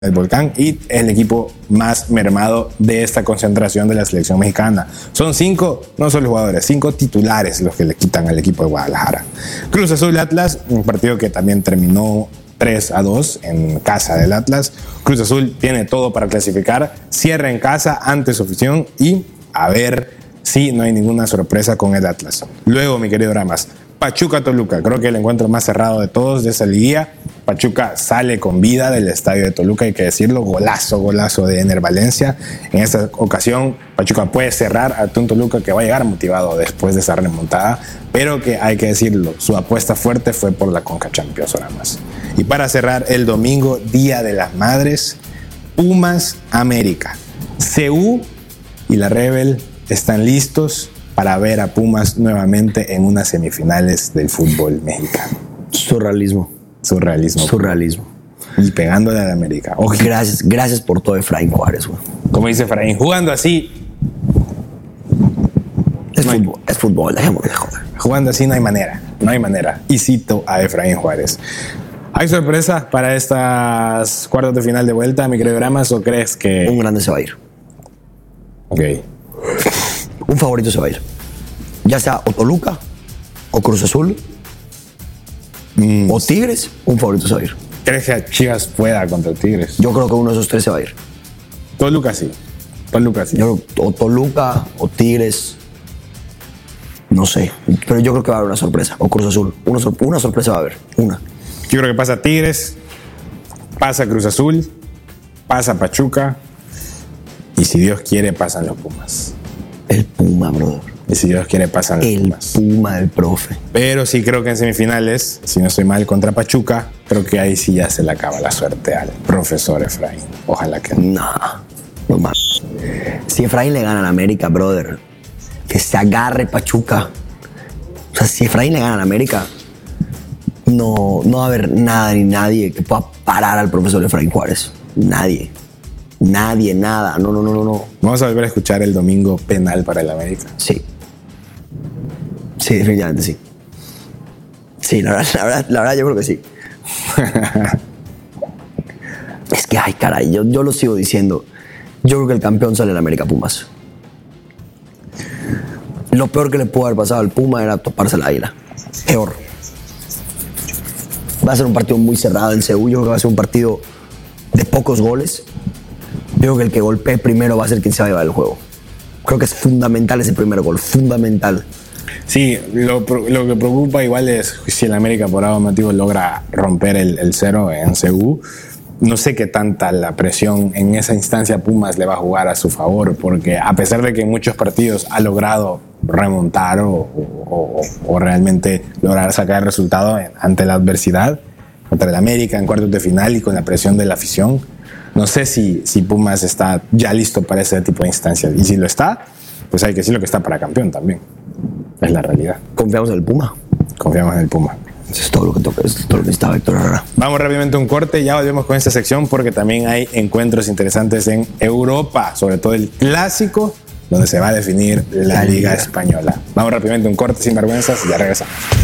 del Volcán y el equipo más mermado de esta concentración de la selección mexicana. Son 5, no solo jugadores, 5 titulares los que le quitan al equipo de Guadalajara. Cruz Azul Atlas, un partido que también terminó 3-2 en casa del Atlas. Cruz Azul tiene todo para clasificar, cierra en casa ante su afición y a ver si no hay ninguna sorpresa con el Atlas. Luego, mi querido Ramas, Pachuca-Toluca, creo que el encuentro más cerrado de todos de esa liguilla. Pachuca sale con vida del estadio de Toluca, hay que decirlo, golazo de Ener Valencia. En esta ocasión, Pachuca puede cerrar a un Toluca que va a llegar motivado después de esa remontada, pero que hay que decirlo, su apuesta fuerte fue por la Conca Champions nada más. Y para cerrar el domingo, Día de las Madres, Pumas América. CU y la Rebel están listos para ver a Pumas nuevamente en unas semifinales del fútbol mexicano. Surrealismo. Y pegándole a la América. Ojo. Gracias por todo, Efraín Juárez, güey. Como dice Efraín, jugando así. Es fútbol, dejémoslo de joder. Jugando así no hay manera. Y cito a Efraín Juárez. ¿Hay sorpresa para estas cuartos de final de vuelta, mi querido Gramas, o crees que...? Un grande se va a ir. Ok. Un favorito se va a ir. Ya sea o Toluca, o Cruz Azul, o Tigres, un favorito se va a ir. ¿Crees que Chivas pueda contra Tigres? Yo creo que uno de esos tres se va a ir. Toluca sí. Yo, o Toluca, o Tigres, no sé. Pero yo creo que va a haber una sorpresa. O Cruz Azul. Una sorpresa va a haber. Una. Yo creo que pasa Tigres, pasa Cruz Azul, pasa Pachuca, y si Dios quiere pasan los Pumas. El Puma, brother. Y si Dios quiere pasan los Pumas. El Puma del profe. Pero sí creo que en semifinales, si no estoy mal, contra Pachuca, creo que ahí sí ya se le acaba la suerte al profesor Efraín. Ojalá que no. No más. Si Efraín le gana a la América, brother, que se agarre Pachuca. O sea, si Efraín le gana a la América, no va a haber nada ni nadie que pueda parar al profesor Efraín Juárez. Nadie, nada. No. Vamos a volver a escuchar el domingo penal para el América. Sí, definitivamente sí. Sí, la verdad yo creo que sí. Es que, ay, caray, yo lo sigo diciendo. Yo creo que el campeón sale en América Pumas. Lo peor que le pudo haber pasado al Puma era toparse la águila. Peor. Va a ser un partido muy cerrado en Seúl. Yo creo que va a ser un partido de pocos goles. Yo creo que el que golpee primero va a ser quien se va a llevar el juego. Creo que es fundamental ese primer gol. Fundamental. Sí, lo que preocupa igual es si el América por algún motivo logra romper el cero en Seúl. No sé qué tanta la presión en esa instancia Pumas le va a jugar a su favor, porque a pesar de que en muchos partidos ha logrado remontar o realmente lograr sacar el resultado ante la adversidad, contra el América en cuartos de final y con la presión de la afición, no sé si Pumas está ya listo para ese tipo de instancias. Y si lo está, pues hay que decirlo que está para campeón también. Es la realidad. Confiamos en el Puma. Eso es todo lo que toca, eso es todo lo que necesitaba Héctor Herrera. Vamos rápidamente a un corte, ya volvemos con esta sección porque también hay encuentros interesantes en Europa, sobre todo el clásico, donde se va a definir la Liga Española. Vamos rápidamente a un corte sin vergüenzas y ya regresamos.